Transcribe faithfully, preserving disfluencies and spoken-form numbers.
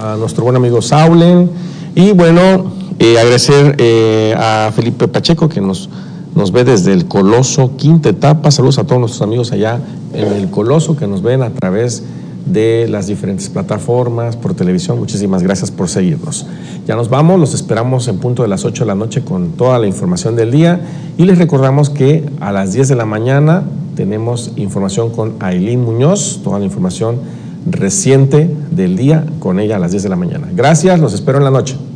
a nuestro buen amigo Saulen. Y bueno, eh, agradecer eh, a Felipe Pacheco, que nos, nos ve desde el Coloso, quinta etapa. Saludos a todos nuestros amigos allá en el Coloso, que nos ven a través de las diferentes plataformas, por televisión. Muchísimas gracias por seguirnos. Ya nos vamos, los esperamos en punto de las ocho de la noche con toda la información del día. Y les recordamos que a las diez de la mañana tenemos información con Ailín Muñoz, toda la información reciente del día con ella a las diez de la mañana. Gracias, los espero en la noche.